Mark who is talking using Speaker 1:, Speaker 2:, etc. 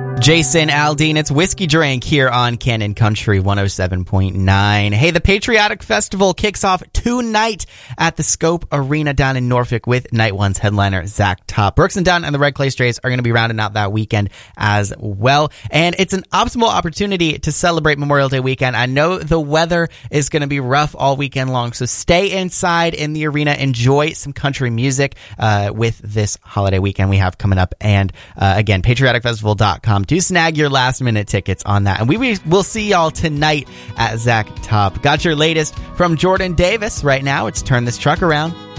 Speaker 1: Jason Aldean, it's Whiskey Drink here on Canon Country 107.9. Hey, the Patriotic Festival kicks off tonight at the Scope Arena down in Norfolk with Night One's headliner, Zach Top. Brooks and Dunn and the Red Clay Strays are going to be rounding out that weekend as well. And it's an optimal opportunity to celebrate Memorial Day weekend. I know the weather is going to be rough all weekend long, so stay inside in the arena. Enjoy some country music with this holiday weekend we have coming up. And again, patrioticfestival.com. Do snag your last minute tickets on that. And we'll see y'all tonight at Zach Top. Got your latest from Jordan Davis right now. It's Turn This Truck Around.